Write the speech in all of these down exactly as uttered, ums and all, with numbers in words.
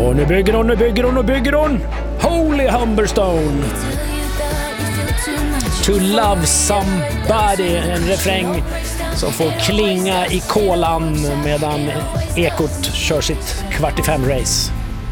Och nu bygger hon, nu bygger hon, nu bygger hon! Holy Humberstone! To love somebody, en refräng som får klinga i kolan medan Ekot kör sitt kvart i fem-race.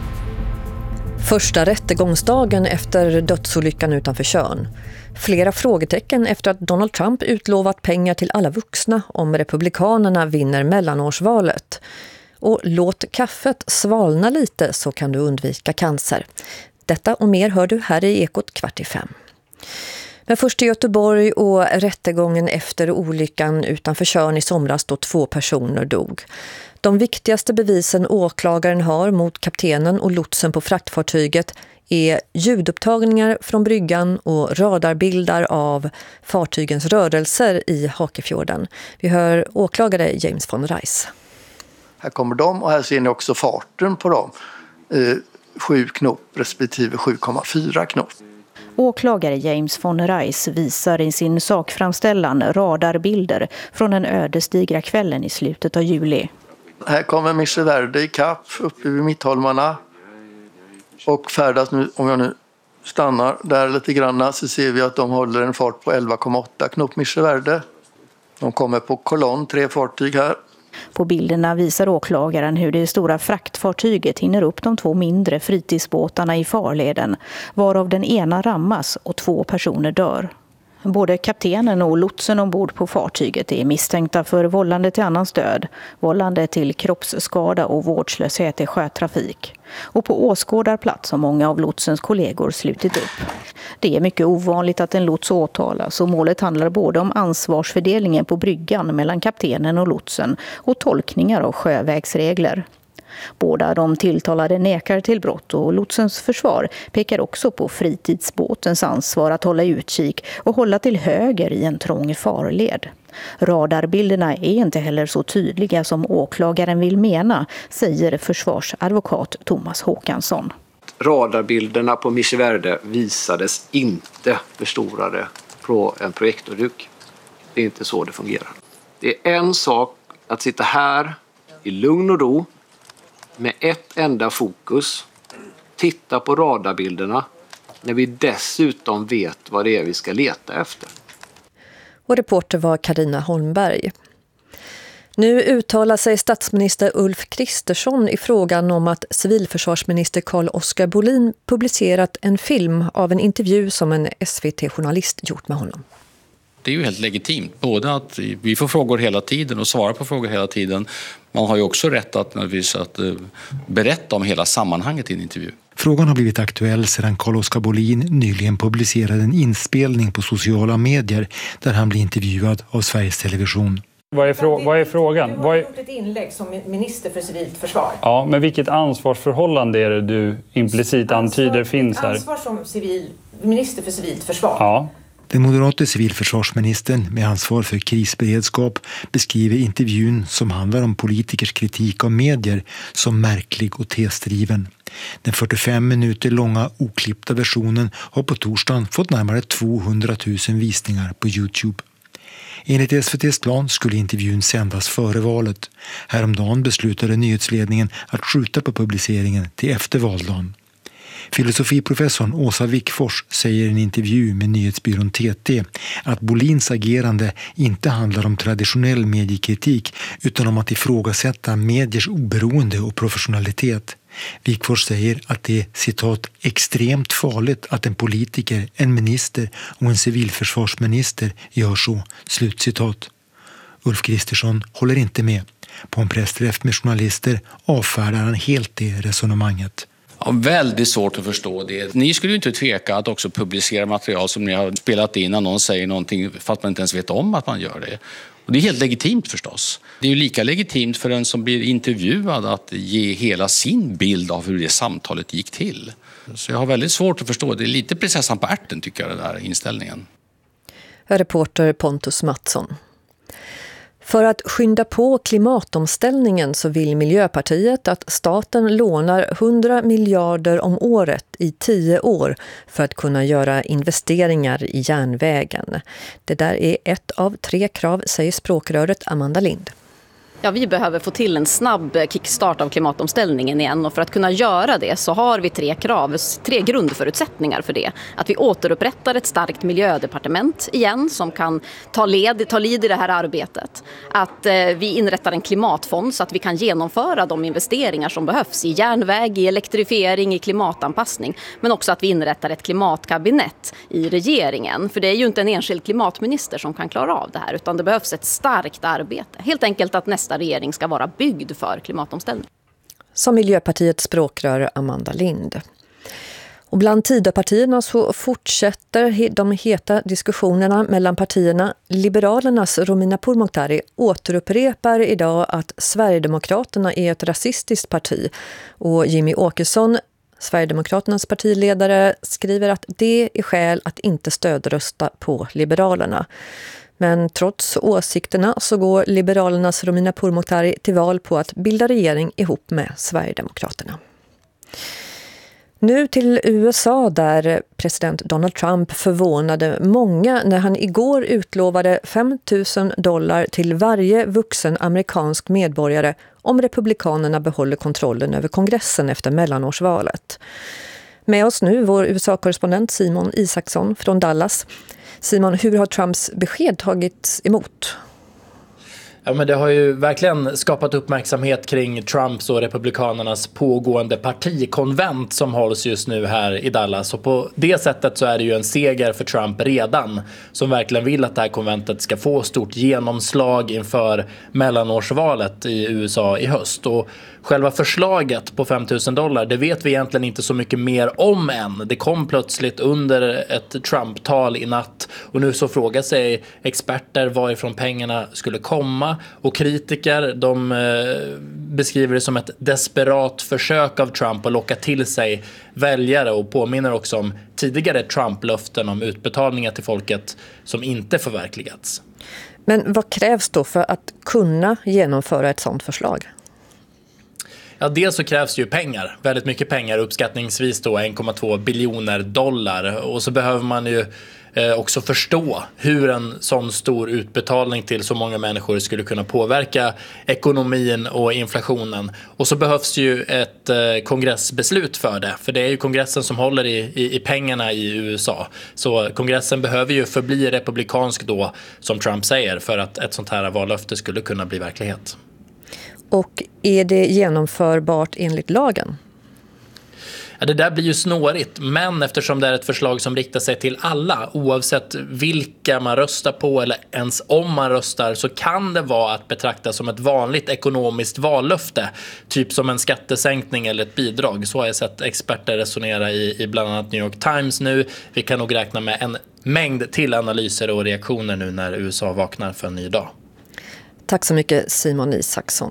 Första rättegångsdagen efter dödsolyckan utanför Tjörn. Flera frågetecken efter att Donald Trump utlovat pengar till alla vuxna om republikanerna vinner mellanårsvalet. Och låt kaffet svalna lite så kan du undvika cancer. Detta och mer hör du här i Ekot kvart i fem. Men först i Göteborg och rättegången efter olyckan utanför Tjörn i somras då två personer dog. De viktigaste bevisen åklagaren har mot kaptenen och lotsen på fraktfartyget är ljudupptagningar från bryggan och radarbilder av fartygens rörelser i Hakefjorden. Vi hör åklagare James von Reis. Här kommer de och här ser ni också farten på dem. Eh, sju knop respektive sju komma fyra knop. Åklagare James von Reis visar i sin sakframställan radarbilder från den ödesdigra kvällen i slutet av juli. Här kommer Mische Verde i kapp uppe vid Mittholmarna och färdas nu, om jag nu stannar där lite grann så ser vi att de håller en fart på elva komma åtta knop Mische Verde. De kommer på kolonn, tre fartyg här. På bilderna visar åklagaren hur det stora fraktfartyget hinner upp de två mindre fritidsbåtarna i farleden, varav den ena rammas och två personer dör. Både kaptenen och lotsen ombord på fartyget är misstänkta för vållande till annans död, vållande till kroppsskada och vårdslöshet i sjötrafik. Och på åskådarplats har många av lotsens kollegor slutit upp. Det är mycket ovanligt att en lots åtalas och målet handlar både om ansvarsfördelningen på bryggan mellan kaptenen och lotsen och tolkningar av sjövägsregler. Båda de tilltalade nekar till brott och lotsens försvar pekar också på fritidsbåtens ansvar att hålla utkik och hålla till höger i en trång farled. Radarbilderna är inte heller så tydliga som åklagaren vill mena, säger försvarsadvokat Thomas Håkansson. Radarbilderna på Mische Verde visades inte förstorade på en projektorduk. Det är inte så det fungerar. Det är en sak att sitta här i lugn och ro med ett enda fokus, titta på radarbilderna när vi dessutom vet vad det är vi ska leta efter. Och reporter var Carina Holmberg. Nu uttalar sig statsminister Ulf Kristersson i frågan om att civilförsvarsminister Carl-Oskar Bolin publicerat en film av en intervju som en S V T-journalist gjort med honom. Det är ju helt legitimt, både att vi får frågor hela tiden och svara på frågor hela tiden. Man har ju också rätt att, att berätta om hela sammanhanget i en intervju. Frågan har blivit aktuell sedan Carl-Oskar Bolin nyligen publicerade en inspelning på sociala medier där han blir intervjuad av Sveriges Television. Vad är, frå- vad är frågan? Du har gjort ett inlägg som minister för civilt försvar. Ja, men vilket ansvarsförhållande är det du implicit antyder ansvar, finns här? Ansvar som civil, minister för civilt försvar. Ja. Den moderate civilförsvarsministern med ansvar för krisberedskap beskriver intervjun som handlar om politikers kritik av medier som märklig och tesdriven. Den fyrtiofem minuter långa oklippta versionen har på torsdagen fått närmare tvåhundratusen visningar på YouTube. Enligt S V T:s plan skulle intervjun sändas före valet. Häromdagen beslutade nyhetsledningen att skjuta på publiceringen till efter valdagen. Filosofiprofessorn Åsa Wickfors säger i en intervju med nyhetsbyrån T T att Bolins agerande inte handlar om traditionell mediekritik utan om att ifrågasätta mediers oberoende och professionalitet. Wickfors säger att det är citat extremt farligt att en politiker, en minister och en civilförsvarsminister gör så, slutcitat. Ulf Kristersson håller inte med. På en pressträff med journalister avfärdar han helt det resonemanget. Ja, väldigt svårt att förstå det. Ni skulle ju inte tveka att också publicera material som ni har spelat in när någon säger någonting fast man inte ens vet om att man gör det. Och det är helt legitimt förstås. Det är ju lika legitimt för den som blir intervjuad att ge hela sin bild av hur det samtalet gick till. Så jag har väldigt svårt att förstå. Det är lite prinsessan på ärten tycker jag, den här inställningen. Reporter Pontus Mattsson. För att skynda på klimatomställningen så vill Miljöpartiet att staten lånar hundra miljarder om året i tio år för att kunna göra investeringar i järnvägen. Det där är ett av tre krav, säger språkröret Amanda Lind. Ja, vi behöver få till en snabb kickstart av klimatomställningen igen, och för att kunna göra det så har vi tre krav, tre grundförutsättningar för det. Att vi återupprättar ett starkt miljödepartement igen som kan ta led, ta lid i det här arbetet. Att eh, vi inrättar en klimatfond så att vi kan genomföra de investeringar som behövs i järnväg, i elektrifiering, i klimatanpassning. Men också att vi inrättar ett klimatkabinett i regeringen. För det är ju inte en enskild klimatminister som kan klara av det här, utan det behövs ett starkt arbete. Helt enkelt att nästa regering ska vara byggd för klimatomställning. Som Miljöpartiets språkrör Amanda Lind. Och bland Tidöpartierna så fortsätter de heta diskussionerna mellan partierna. Liberalernas Romina Pourmokhtari återupprepar idag att Sverigedemokraterna är ett rasistiskt parti. Och Jimmy Åkesson, Sverigedemokraternas partiledare, skriver att det är skäl att inte stödrösta på Liberalerna. Men trots åsikterna så går Liberalernas Romina Pourmokhtari till val på att bilda regering ihop med Sverigedemokraterna. Nu till U S A där president Donald Trump förvånade många när han igår utlovade fem tusen dollar till varje vuxen amerikansk medborgare om republikanerna behåller kontrollen över kongressen efter mellanårsvalet. Med oss nu vår U S A-korrespondent Simon Isaksson från Dallas. Simon, hur har Trumps besked tagits emot? Ja, men det har ju verkligen skapat uppmärksamhet kring Trumps och republikanernas pågående partikonvent som hålls just nu här i Dallas. Och på det sättet så är det ju en seger för Trump redan, som verkligen vill att det här konventet ska få stort genomslag inför mellanårsvalet i U S A i höst. Och själva förslaget på fem tusen dollar, det vet vi egentligen inte så mycket mer om än. Det kom plötsligt under ett Trump-tal i natt, och nu så frågar sig experter varifrån pengarna skulle komma. Och kritiker, de eh, beskriver det som ett desperat försök av Trump att locka till sig väljare, och påminner också om tidigare Trump-löften om utbetalningar till folket som inte förverkligats. Men vad krävs då för att kunna genomföra ett sådant förslag? Ja, dels så krävs ju pengar, väldigt mycket pengar, uppskattningsvis då en komma två biljoner dollar. Och så behöver man ju eh, också förstå hur en sån stor utbetalning till så många människor skulle kunna påverka ekonomin och inflationen. Och så behövs ju ett eh, kongressbeslut för det, för det är ju kongressen som håller i, i, i pengarna i U S A. Så kongressen behöver ju förbli republikansk då, som Trump säger, för att ett sånt här vallöfte skulle kunna bli verklighet. Och är det genomförbart enligt lagen? Ja, det där blir ju snårigt, men eftersom det är ett förslag som riktar sig till alla, oavsett vilka man röstar på eller ens om man röstar, så kan det vara att betrakta som ett vanligt ekonomiskt vallöfte, typ som en skattesänkning eller ett bidrag. Så har jag sett experter resonera i, i bland annat New York Times nu. Vi kan nog räkna med en mängd till analyser och reaktioner nu när U S A vaknar för en ny dag. Tack så mycket Simon Isaksson.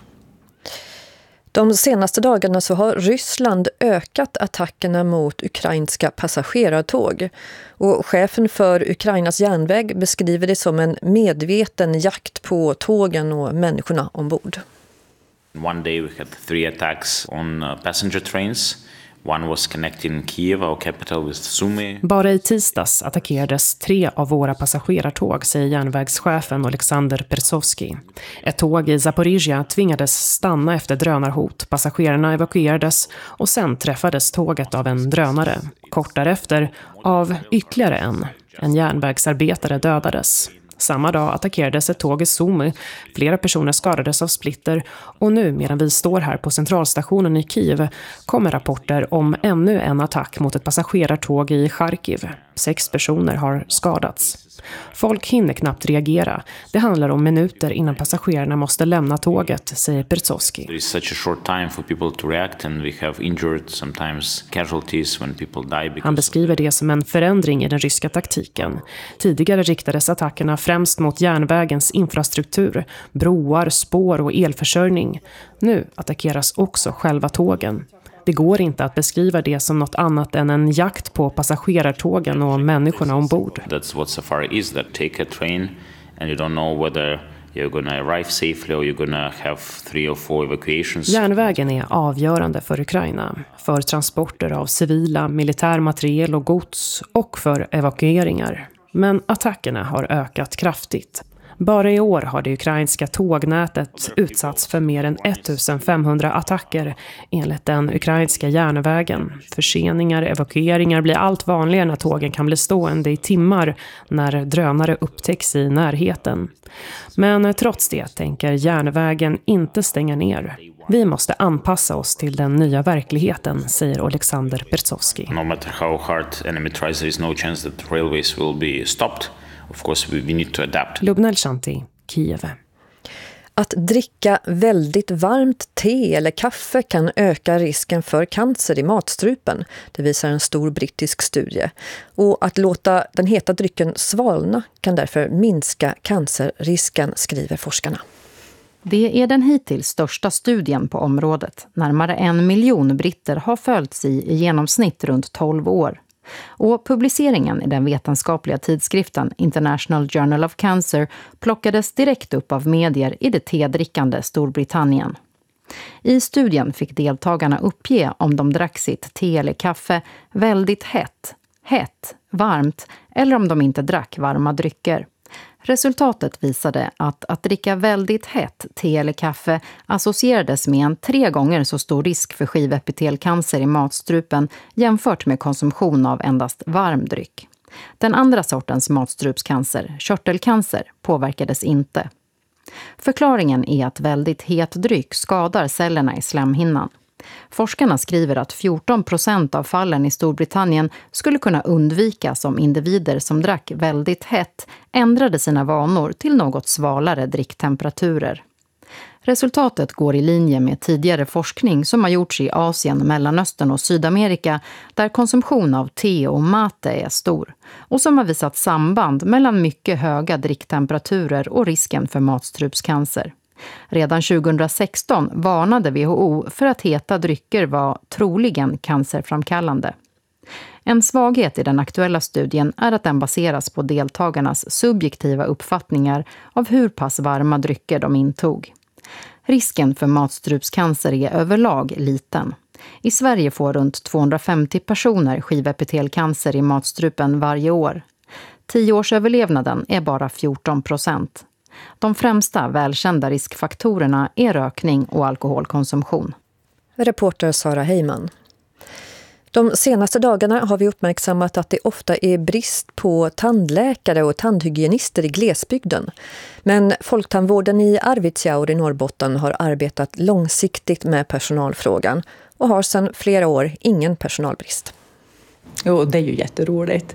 De senaste dagarna så har Ryssland ökat attackerna mot ukrainska passagerartåg. Och chefen för Ukrainas järnväg beskriver det som en medveten jakt på tågen och människorna ombord. One day we had three attacks on passenger trains. One was connecting Kiev, our capital, with Sumy. Bara i tisdags attackerades tre av våra passagerartåg, säger järnvägschefen Alexander Persovsky. Ett tåg i Zaporizjzja tvingades stanna efter drönarhot. Passagerarna evakuerades och sen träffades tåget av en drönare. Kort därefter av ytterligare en. En järnvägsarbetare dödades. Samma dag attackerades ett tåg i Sumy. Flera personer skadades av splitter, och nu medan vi står här på centralstationen i Kiev kommer rapporter om ännu en attack mot ett passagerartåg i Charkiv. Sex personer har skadats. Folk hinner knappt reagera. Det handlar om minuter innan passagerarna måste lämna tåget, säger Persovsky. There is such a short time for people to react, and we have injured sometimes casualties when people die because... Han beskriver det som en förändring i den ryska taktiken. Tidigare riktades attackerna främst mot järnvägens infrastruktur, broar, spår och elförsörjning. Nu attackeras också själva tågen. Det går inte att beskriva det som något annat än en jakt på passagerartågen och människorna ombord. That's what safari is, that take a train and you don't know whether you're going to arrive safely or you're going to have three or four evacuations. Järnvägen är avgörande för Ukraina, för transporter av civila, militär materiel och gods och för evakueringar. Men attackerna har ökat kraftigt. Bara i år har det ukrainska tågnätet utsatts för mer än ettusenfemhundra attacker enligt den ukrainska järnvägen. Förseningar, evakueringar blir allt vanligare när tågen kan bli stående i timmar när drönare upptäcks i närheten. Men trots det tänker järnvägen inte stänga ner. Vi måste anpassa oss till den nya verkligheten, säger Alexander Persovsky. No matter how hard enemy tries, there is no chance that railways will be stopped. Of course, we, we need to adapt. Lubnel Shanti, Kiev. Att dricka väldigt varmt te eller kaffe kan öka risken för cancer i matstrupen. Det visar en stor brittisk studie. Och att låta den heta drycken svalna kan därför minska cancerrisken, skriver forskarna. Det är den hittills största studien på området. Närmare en miljon britter har följts i i genomsnitt runt tolv år. Och publiceringen i den vetenskapliga tidskriften International Journal of Cancer plockades direkt upp av medier i det tedrickande Storbritannien. I studien fick deltagarna uppge om de drack sitt te eller kaffe väldigt hett, hett, varmt eller om de inte drack varma drycker. Resultatet visade att att dricka väldigt hett te eller kaffe associerades med en tre gånger så stor risk för skivepitelcancer i matstrupen jämfört med konsumtion av endast varm dryck. Den andra sortens matstrupscancer, körtelcancer, påverkades inte. Förklaringen är att väldigt het dryck skadar cellerna i slemhinnan. Forskarna skriver att fjorton procent av fallen i Storbritannien skulle kunna undvikas om individer som drack väldigt hett ändrade sina vanor till något svalare dricktemperaturer. Resultatet går i linje med tidigare forskning som har gjorts i Asien, Mellanöstern och Sydamerika där konsumtion av te och mate är stor och som har visat samband mellan mycket höga dricktemperaturer och risken för matstrupscancer. Redan tjugohundrasexton varnade W H O för att heta drycker var troligen cancerframkallande. En svaghet i den aktuella studien är att den baseras på deltagarnas subjektiva uppfattningar av hur pass varma drycker de intog. Risken för matstrupscancer är överlag liten. I Sverige får runt tvåhundrafemtio personer skivepitelcancer i matstrupen varje år. Tioårsöverlevnaden är bara fjorton procent. De främsta välkända riskfaktorerna är rökning och alkoholkonsumtion. Reporter Sara Heyman. De senaste dagarna har vi uppmärksammat att det ofta är brist på tandläkare och tandhygienister i glesbygden. Men Folktandvården i Arvidsjaur i Norrbotten har arbetat långsiktigt med personalfrågan och har sedan flera år ingen personalbrist. Jo, det är ju jätteroligt.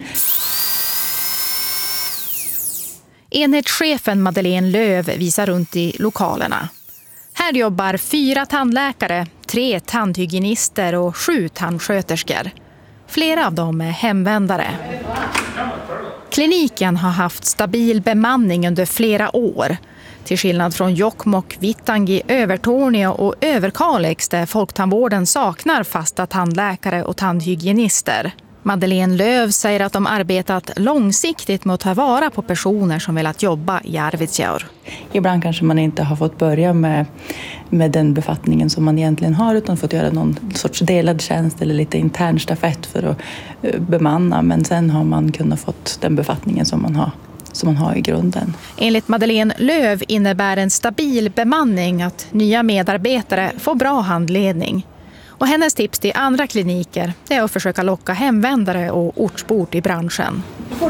Enhetschefen Madeleine Löv visar runt i lokalerna. Här jobbar fyra tandläkare, tre tandhygienister och sju tandsköterskor. Flera av dem är hemvändare. Kliniken har haft stabil bemanning under flera år. Till skillnad från Jokkmokk, Vittangi, Övertorneå och Överkalix där Folktandvården saknar fasta tandläkare och tandhygienister. Madeleine Löv säger att de arbetat långsiktigt med att ta vara på personer som velat jobba i Arvidsjaur. Ibland kanske man inte har fått börja med, med den befattningen som man egentligen har utan fått göra någon sorts delad tjänst eller lite intern stafett för att bemanna. Men sen har man kunnat fått den befattningen som man har, som man har i grunden. Enligt Madeleine Löv innebär en stabil bemanning att nya medarbetare får bra handledning. Och hennes tips till andra kliniker är att försöka locka hemvändare och ortsbor i branschen.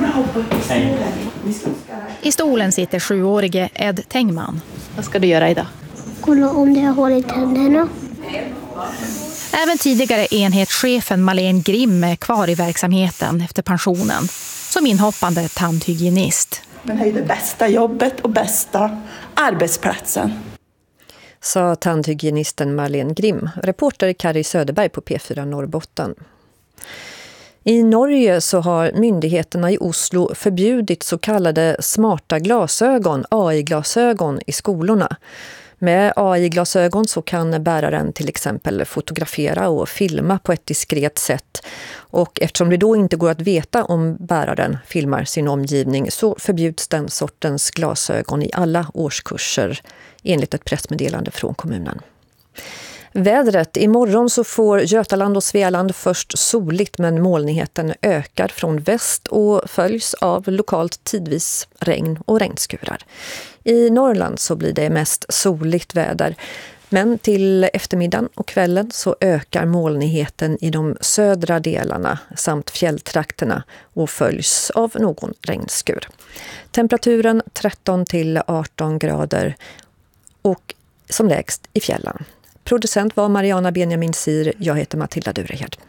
I stolen sitter sjuårige Ed Tengman. Vad ska du göra idag? Kolla om det har hål i tänderna. Även tidigare enhetschefen Malene Grimm är kvar i verksamheten efter pensionen som inhoppande tandhygienist. Men det är det bästa jobbet och bästa arbetsplatsen. Sa tandhygienisten Malene Grimm, reporter Kari Söderberg på P fyra Norrbotten. I Norge så har myndigheterna i Oslo förbjudit så kallade smarta glasögon, A I-glasögon, i skolorna. Med A I-glasögon så kan bäraren till exempel fotografera och filma på ett diskret sätt. Och eftersom det då inte går att veta om bäraren filmar sin omgivning så förbjuds den sortens glasögon i alla årskurser enligt ett pressmeddelande från kommunen. Vädret. Imorgon så får Götaland och Svealand först soligt, men molnigheten ökar från väst och följs av lokalt tidvis regn och regnskurar. I Norrland så blir det mest soligt väder. Men till eftermiddagen och kvällen så ökar molnigheten i de södra delarna samt fjälltrakterna och följs av någon regnskur. Temperaturen tretton till arton grader och som lägst i fjällen. Producent var Mariana Benjamin Sir. Jag heter Matilda Durehed.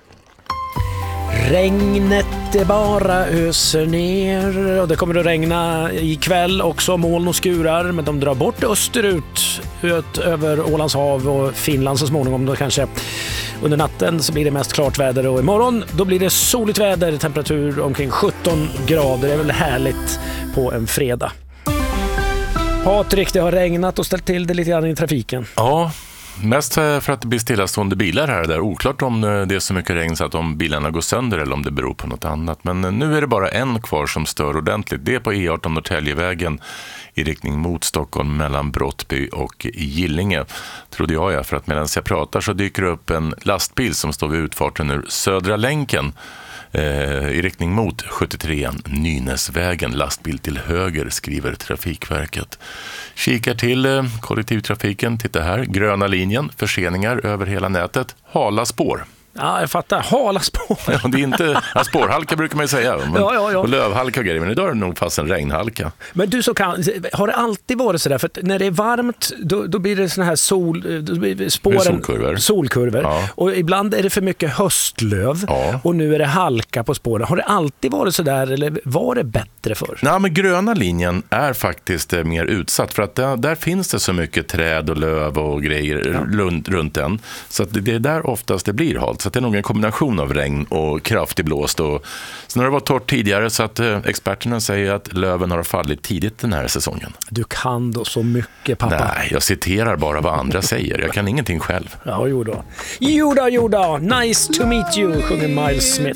Regnet det bara öser ner och det kommer att regna ikväll också, moln och skurar, men de drar bort österut ut över Ålands hav och Finland så småningom då kanske. Under natten så blir det mest klart väder och imorgon då blir det soligt väder, temperatur omkring sjutton grader. Det är väl härligt på en fredag. Patrik, det har regnat och ställt till det lite grann i trafiken. Ja, mest för att det blir stillastående bilar här och där. Oklart om det är så mycket regn så att om bilarna går sönder eller om det beror på något annat. Men nu är det bara en kvar som stör ordentligt. Det är på E arton Norrtäljevägen i riktning mot Stockholm mellan Brottby och Gillinge. Trodde jag ja, för att medan jag pratar så dyker det upp en lastbil som står vid utfarten ur Södra länken. Eh, i riktning mot sjuttiotre Nynäsvägen, lastbil till höger, skriver Trafikverket. Kikar till eh, kollektivtrafiken, titta här, gröna linjen, förseningar över hela nätet, hala spår. Ja, jag fattar. Hala spår. Ja, det är inte, ja, spårhalka brukar man ju säga. Men, ja, ja, ja. Och lövhalka och grejer, men idag är det nog fast en regnhalka. Men du så kan, har det alltid varit så där? För att när det är varmt, då, då blir det såna här sol, då blir spåren, solkurvor. solkurvor. Ja. Och ibland är det för mycket höstlöv. Ja. Och nu är det halka på spåren. Har det alltid varit så där, eller var det bättre för? Nej, men gröna linjen är faktiskt mer utsatt. För att där, där finns det så mycket träd och löv och grejer ja. runt, runt den. Så att det är där oftast det blir halt. Så att det är nog en kombination av regn och kraftig blåst. Och sen har det varit torrt tidigare så att eh, experterna säger att löven har fallit tidigt den här säsongen. Du kan då så mycket, pappa. Nej, jag citerar bara vad andra säger. Jag kan ingenting själv. Ja, jo då. Jo då, jo då. Nice to meet you, sjunger Miles Smith.